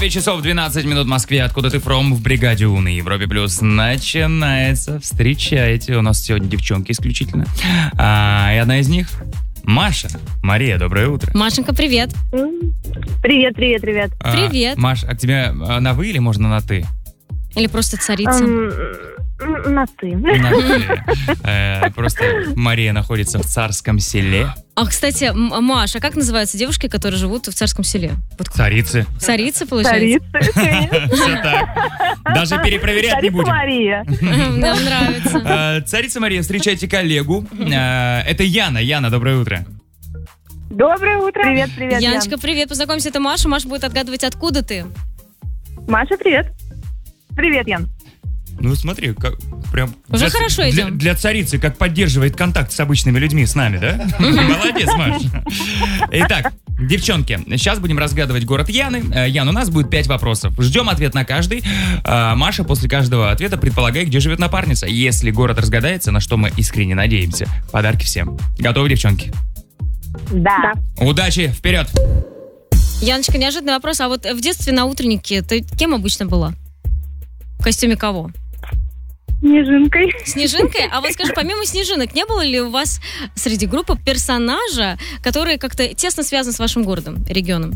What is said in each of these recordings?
9 часов 12 минут в Москве. Откуда ты from? В бригаде У на Европе Плюс начинается. Встречайте. У нас сегодня девчонки исключительно. И одна из них Маша. Мария, доброе утро. Машенька, привет. Привет. Привет. Маш, а к тебе на вы или можно на ты? Или просто царица? На ты. На ты. Просто Мария находится в Царском селе. А, кстати, Маша, как называются девушки, которые живут в Царском селе? Царицы. Царицы, получается? Все так. Даже перепроверять не будем. Мария. Нам нравится. Царица Мария, встречайте коллегу. Это Яна. Яна, доброе утро. Доброе утро. Привет, Яночка, привет. Познакомься, это Маша. Маша будет отгадывать, откуда ты. Маша, привет. Привет, Ян. Ну смотри, как прям... Уже хорошо идем. Для царицы, как поддерживает контакт с обычными людьми, с нами, да? Молодец, Маша. Итак, девчонки, сейчас будем разгадывать город Яны. Ян, у нас будет 5 вопросов. Ждем ответ на каждый. Маша после каждого ответа предполагает, где живет напарница. Если город разгадается, на что мы искренне надеемся, подарки всем. Готовы, девчонки? Да. Удачи, вперед! Яночка, неожиданный вопрос. А вот в детстве на утреннике ты кем обычно была? В костюме кого? Снежинкой. Снежинкой? А вот скажи, помимо снежинок, не было ли у вас среди группы персонажа, который как-то тесно связан с вашим городом, регионом?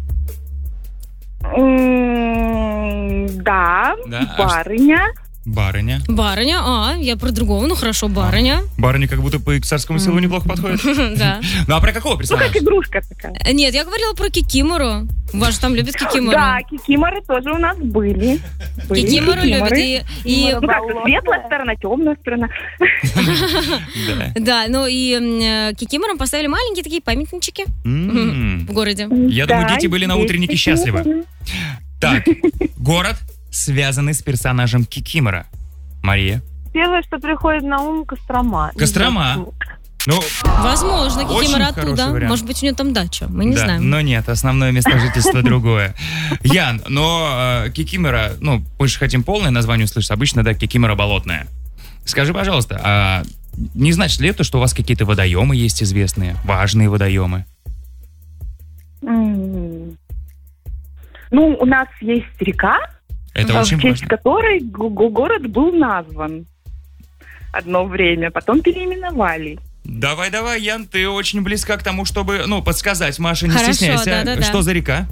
Да. Да, Барыня. Барыня. Барыня, я про другого, ну хорошо, барыня. Барыня как будто по Царскому селу неплохо подходит. Да. Ну а про какого Ну, персонажа? как игрушка такая. Нет, я говорила про Кикимору. Вас же там любят Кикимору. Да, кикиморы тоже у нас были. Кикимору любят. И Ну как, светлая сторона, темная сторона. да, ну и Кикиморам поставили маленькие такие памятнички в городе. Я думаю, дети были на есть утреннике такие. счастливы. Так, город, связанный с персонажем Кикимора. Мария. Первое, что приходит на ум, Кострома. Кострома. Ну, Возможно, Кикимор Очень оттуда. хороший вариант. Может быть, у него там дача. Мы не да, знаем. но нет, основное место жительства другое. Ян, но Кикимора, ну, мы же хотим полное название услышать. Обычно, да, Кикимора болотная. Скажи, пожалуйста, а не значит ли это, что у вас какие-то водоемы есть известные, важные водоемы? Ну, у нас есть река, Это в очень честь важно. которой город был назван одно время, потом переименовали. Давай, Ян, ты очень близка к тому, чтобы, подсказать Маше, не Хорошо, стесняйся. да-да-да. Что за река?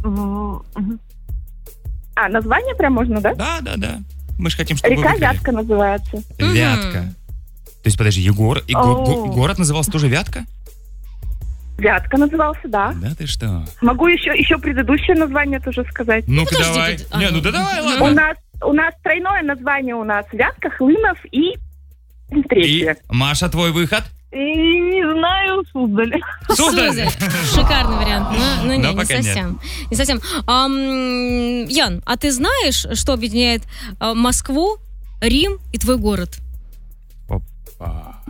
А, название прям можно, да? Да. Мы же хотим, чтобы вы Река выиграли. Вятка называется. Вятка. То есть, подожди, город назывался тоже Вятка? Вятка назывался, да. Да ты что? Могу еще предыдущее название тоже сказать. Ну-ка, подожди, давай. Давай, У ладно. нас тройное название Вятка, Хлынов и третье. И, Маша, твой выход? И не знаю, Суздаль. Суздаль. Шикарный вариант. Но Но не пока нет. совсем. Не совсем. Ян, а ты знаешь, что объединяет Москву, Рим и твой город? Опа.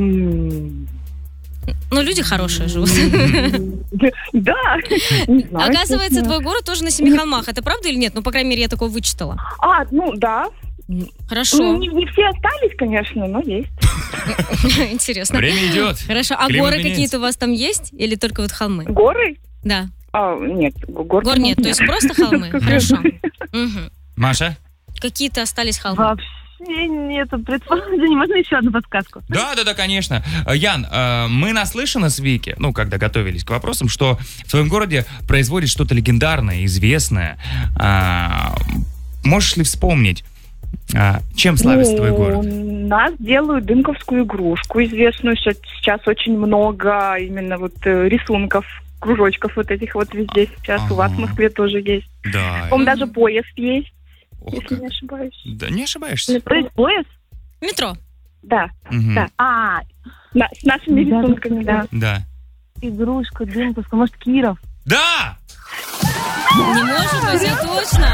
Ну, люди хорошие живут. Да. Не знаю, Оказывается, честно. твой город тоже на Семи холмах. Это правда или нет? Ну, по крайней мере, я такое вычитала. Да. Хорошо. Ну, не все остались, конечно, но есть. Интересно. Время идет. Хорошо. А Климат горы меняется. какие-то у вас там есть? Или только вот холмы? Горы? Да. Нет, гор Гор нет, то есть просто холмы? Хорошо. Мгм. Маша? Какие-то остались холмы. Вообще нету предположений. Можно еще одну подсказку? Да, конечно. Ян, мы наслышаны с Вики, когда готовились к вопросам, что в твоем городе производит что-то легендарное, известное. Можешь ли вспомнить, чем славится твой город? У нас делают дымковскую игрушку известную. Сейчас очень много именно рисунков, кружочков этих везде сейчас. У вас в Москве тоже есть. Да. По-моему, даже поезд есть, Ох, если как. не ошибаюсь. Да, не ошибаешься. То есть поезд? Метро. Да, Мгм. да. А, С нашими Да, рисунками, да. Да. игрушка, дымковская, может, Киров? Да! Не может быть, я точно.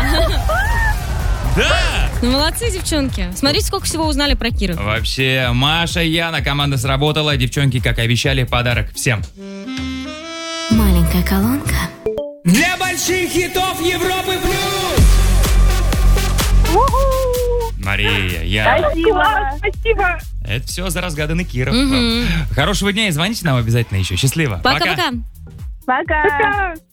Да! Ну, молодцы, девчонки. Смотрите, сколько всего узнали про Киров. Вообще, Маша, Яна, команда сработала. Девчонки, как и обещали, подарок всем. Маленькая колонка. Для больших хитов Европы плюс! Мария, Яна. Класс, спасибо. Это все за разгаданный Киров. Мгм. Хорошего дня и звоните нам обязательно еще. Счастливо. Пока-пока. Пока. Пока.